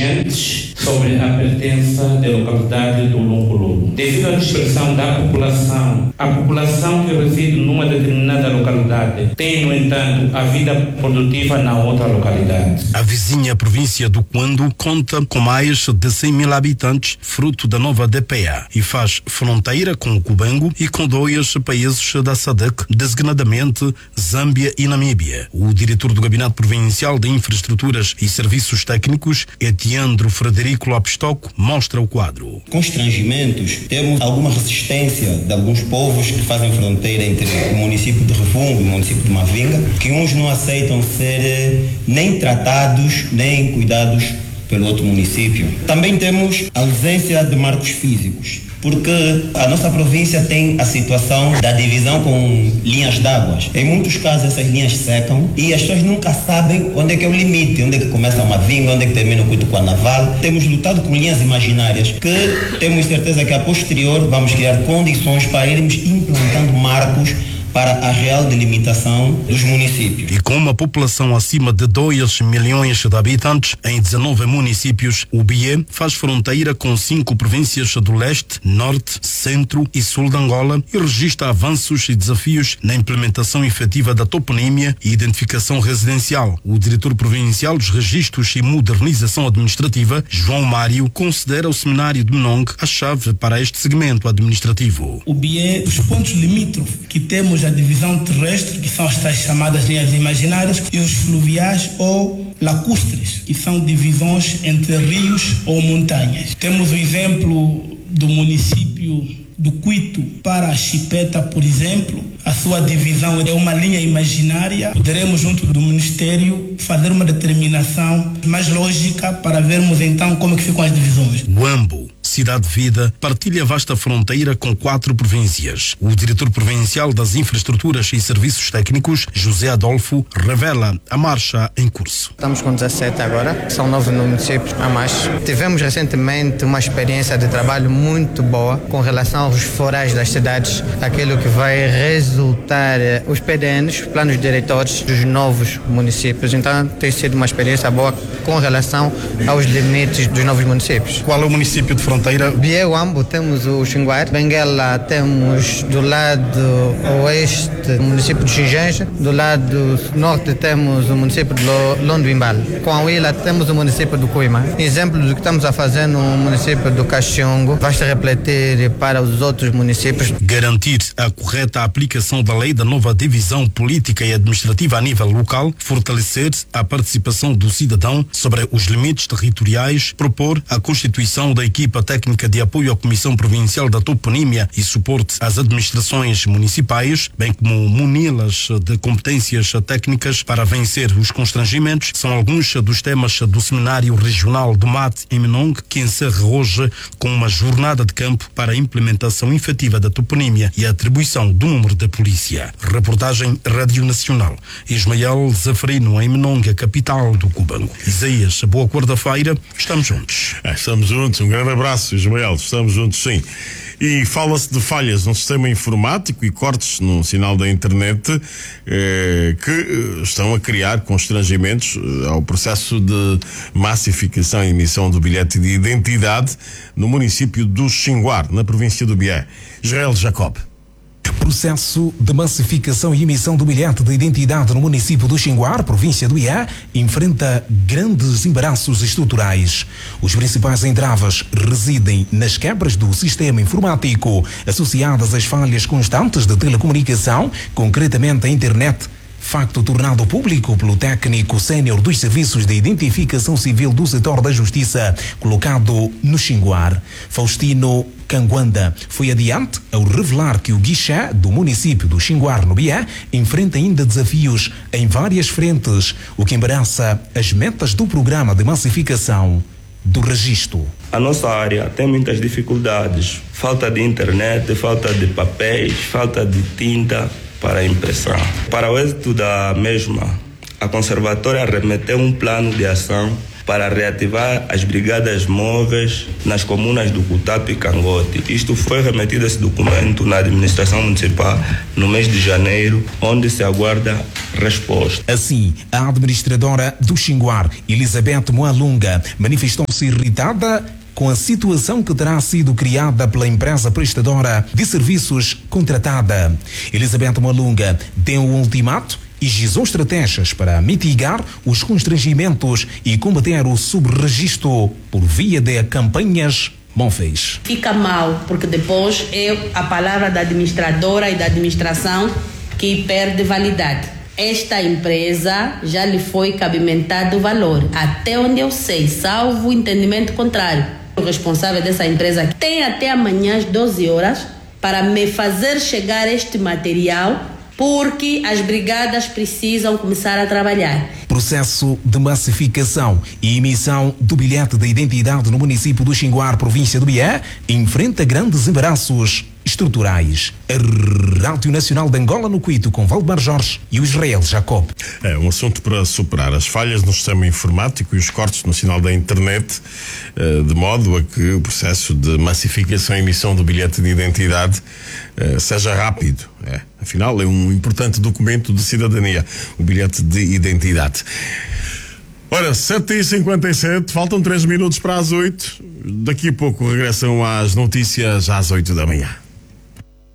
exigentes sobre a pertença da localidade do Lungulu. Devido à dispersão da população, a população que reside numa determinada localidade tem, no entanto, a vida produtiva na outra localidade. A vizinha província do Cuando conta com mais de 100 mil habitantes, fruto da nova DPA, e faz fronteira com o Cubango e com 2 países da SADC, designadamente Zâmbia e Namíbia. O diretor do Gabinete Provincial de Infraestruturas e Serviços Técnicos, Etiandro Frederico Lopes Toco, mostra o quadro. Constrangimentos, temos alguma resistência de alguns povos que fazem fronteira entre o município de Refungo e o município de Mavinga, que uns não aceitam ser nem tratados, nem cuidados pelo outro município. Também temos a ausência de marcos físicos, porque a nossa província tem a situação da divisão com linhas d'água. Em muitos casos essas linhas secam e as pessoas nunca sabem onde é que é o limite, onde é que começa uma vinga, onde é que termina o Cuito Naval. Temos lutado com linhas imaginárias que temos certeza que a posterior vamos criar condições para irmos implantando marcos para a real delimitação dos municípios. E com uma população acima de 2 milhões de habitantes em 19 municípios, o BIE faz fronteira com 5 províncias do leste, norte, centro e sul de Angola e registra avanços e desafios na implementação efetiva da toponímia e identificação residencial. O diretor provincial dos registros e modernização administrativa, João Mário, considera o seminário de Menong a chave para este segmento administrativo. O BIE, os pontos limítrofes que temos a divisão terrestre, que são as tais chamadas linhas imaginárias, e os fluviais ou lacustres, que são divisões entre rios ou montanhas. Temos o exemplo do município do Cuito para a Chipeta, por exemplo. A sua divisão é uma linha imaginária. Poderemos, junto do Ministério, fazer uma determinação mais lógica para vermos então como é que ficam as divisões. Huambo, Cidade Vida, partilha vasta fronteira com 4 províncias. O diretor provincial das Infraestruturas e Serviços Técnicos, José Adolfo, revela a marcha em curso. Estamos com 17 agora, são 9 municípios a mais. Tivemos recentemente uma experiência de trabalho muito boa com relação aos forais das cidades, aquilo que vai resultar os PDNs, planos diretores dos novos municípios. Então tem sido uma experiência boa com relação aos limites dos novos municípios. Qual é o município de fronteira? BIE Huambo temos o Xinguar, Benguela temos do lado oeste o município de Xingenja, do lado norte temos o município de Londoimbal, com a Huila temos o município do Cuima. Exemplo do que estamos a fazer no município do Caxiongo vai se refletir para os outros municípios. Garantir a correta aplicação da lei da nova divisão política e administrativa a nível local, fortalecer a participação do cidadão sobre os limites territoriais, propor a constituição da equipa técnica de apoio à Comissão Provincial da Toponímia e suporte às administrações municipais, bem como muni-las de competências técnicas para vencer os constrangimentos, são alguns dos temas do Seminário Regional do Mate em Menong, que encerra hoje com uma jornada de campo para a implementação efetiva da toponímia e a atribuição do número da polícia. Reportagem Rádio Nacional. Ismael Zafarino, em Menong, a capital do Cubango. Isaías, boa quarta-feira, estamos juntos. Estamos juntos, um grande abraço, Ismael, estamos juntos, sim. E fala-se de falhas no sistema informático e cortes no sinal da internet que estão a criar constrangimentos ao processo de massificação e emissão do bilhete de identidade no município do Xinguar, na província do Bié. Israel Jacob. Processo de massificação e emissão do bilhete de identidade no município do Xinguar, província do Iá, enfrenta grandes embaraços estruturais. Os principais entraves residem nas quebras do sistema informático, associadas às falhas constantes de telecomunicação, concretamente a internet, facto tornado público pelo técnico sénior dos serviços de identificação civil do setor da justiça, colocado no Xinguar, Faustino Canguanda, foi adiante ao revelar que o guichê do município do Xinguar, no Bié, enfrenta ainda desafios em várias frentes, o que embaraça as metas do programa de massificação do registro. A nossa área tem muitas dificuldades, falta de internet, falta de papéis, falta de tinta para a impressão. Para o êxito da mesma, a Conservatória remeteu um plano de ação para reativar as brigadas móveis nas comunas do Cutape e Cangote. Isto foi remetido, esse documento, na administração municipal no mês de janeiro, onde se aguarda resposta. Assim, a administradora do Xinguar, Elizabeth Moalunga, manifestou-se irritada com a situação que terá sido criada pela empresa prestadora de serviços contratada. Elizabeth Moalunga deu um ultimato e gizou estratégias para mitigar os constrangimentos e combater o subregistro por via de campanhas móveis. Fica mal, porque depois é a palavra da administradora e da administração que perde validade. Esta empresa já lhe foi cabimentado o valor, até onde eu sei, salvo o entendimento contrário. O responsável dessa empresa tem até amanhã às 12 horas para me fazer chegar este material, porque as brigadas precisam começar a trabalhar. Processo de massificação e emissão do bilhete de identidade no município do Xinguar, província do Bié, enfrenta grandes embaraços estruturais. A Rádio Nacional de Angola no Quito, com Valdemar Jorge e o Israel Jacob. É um assunto para superar as falhas no sistema informático e os cortes no sinal da internet, de modo a que o processo de massificação e emissão do bilhete de identidade seja rápido. Afinal, é um importante documento de cidadania, o bilhete de identidade. Ora, 7h57, faltam 3 minutos para as 8. Daqui a pouco regressam às notícias às 8 da manhã.